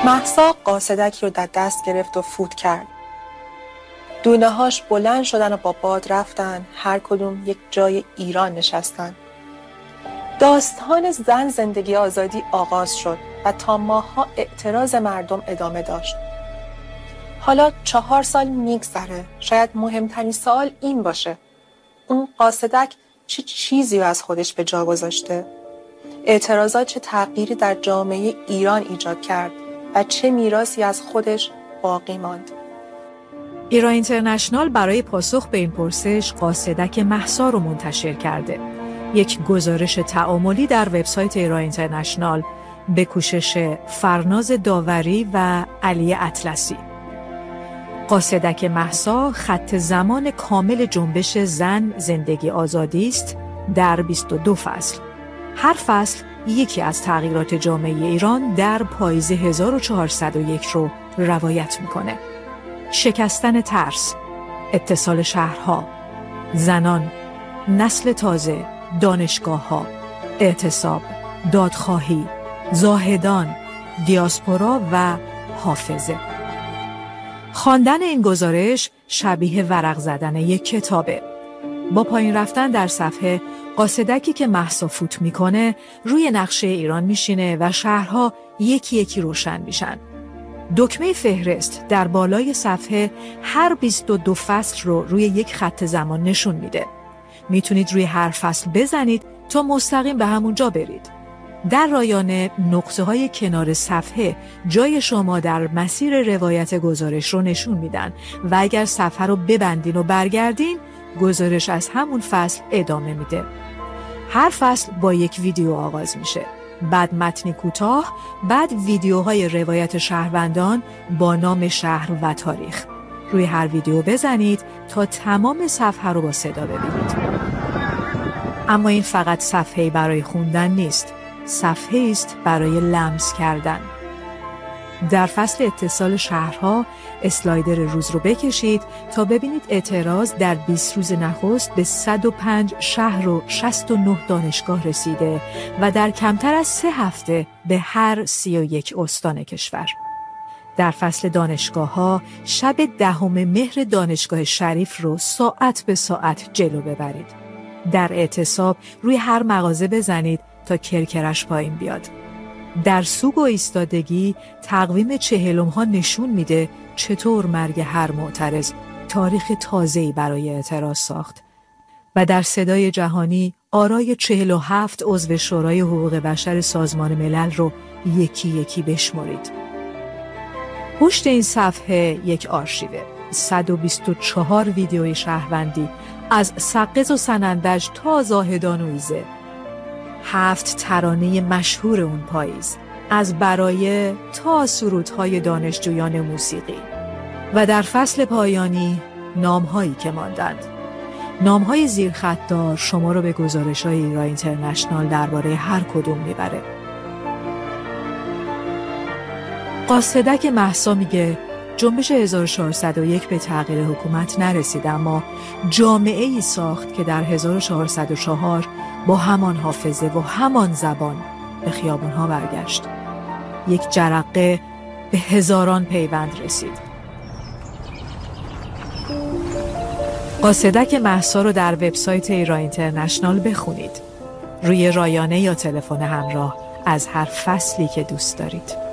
مهسا قاصدکی رو در دست گرفت و فوت کرد. دونه‌هاش بلند شدن و با باد رفتن، هر کدوم یک جای ایران نشستن. داستان زن زندگی آزادی آغاز شد و تا ماه‌ها اعتراض مردم ادامه داشت. حالا 4 سال میگذره. شاید مهمترین سوال این باشه: اون قاصدک چه چیزی رو از خودش به جا گذاشته؟ اعتراضات چه تغییری در جامعه ایران ایجاد کرد و چه میراثی از خودش باقی ماند؟ ایران اینترنشنال برای پاسخ به این پرسش قاصدک مهسا رو منتشر کرده. یک گزارش تعاملی در وبسایت ایران اینترنشنال به کوشش فرناز داوری و علی اطلسی. قاصدک مهسا خط زمان کامل جنبش زن زندگی آزادی است در 22 فصل. هر فصل یکی از تغییرات جامعه ایران در پاییز 1401 رو روایت میکنه. شکستن ترس، اتصال شهرها، زنان، نسل تازه، دانشگاه‌ها، اعتصاب، دادخواهی، زاهدان، دیاسپورا و حافظه. خواندن این گزارش شبیه ورق زدن یک کتابه. با پایین رفتن در صفحه، قاصدکی که مهسا فوت میکنه روی نقشه ایران میشینه و شهرها یکی یکی روشن میشن. دکمه فهرست در بالای صفحه هر 22 فصل رو روی یک خط زمان نشون میده. میتونید روی هر فصل بزنید تا مستقیم به همونجا برید. در رایانه نقطه های کنار صفحه جای شما در مسیر روایت گزارش رو نشون میدن و اگر صفحه رو ببندین و برگردین، گزارش از همون فصل ادامه میده. هر فصل با یک ویدیو آغاز میشه، بعد متنی کوتاه، بعد ویدیوهای روایت شهروندان با نام شهر و تاریخ. روی هر ویدیو بزنید تا تمام صفحه رو با صدا ببینید. اما این فقط صفحه‌ای برای خوندن نیست، صفحه‌ای است برای لمس کردن. در فصل اتصال شهرها اسلایدر روز رو بکشید تا ببینید اعتراض در 20 روز نخست به 105 شهر و 69 دانشگاه رسیده و در کمتر از 3 هفته به هر 31 استان کشور. در فصل دانشگاه‌ها شب 10 مهر دانشگاه شریف رو ساعت به ساعت جلو ببرید. در اعتصاب روی هر مغازه بزنید تا کرکرش پایین بیاد. در سوگ و ایستادگی تقویم 40 ها نشون میده چطور مرگ هر معترض تاریخ تازه‌ای برای اعتراض ساخت. و در صدای جهانی آرای 47 عضو شورای حقوق بشر سازمان ملل رو یکی یکی بشمرید. پشت این صفحه یک آرشیوه، 124 ویدیوی شهروندی از سقز و سنندج تا زاهدان و ایزه، 7 ترانه مشهور اون پاییز، از برایه تا سرودهای دانشجویان موسیقی. و در فصل پایانی نامهایی که ماندند. نامهای زیرخطدار شما رو به گزارش‌های ایران اینترنشنال درباره هر کدوم میبره. قاصدک مهسا میگه جنبش 1401 به تغییر حکومت نرسید، اما جامعه ای ساخت که در 1404 با همان حافظه و همان زبان به خیابانها برگشت. یک جرقه به هزاران پیوند رسید. قاصدک مهسا رو در وبسایت ایران اینترنشنال بخونید. روی رایانه یا تلفن همراه از هر فصلی که دوست دارید.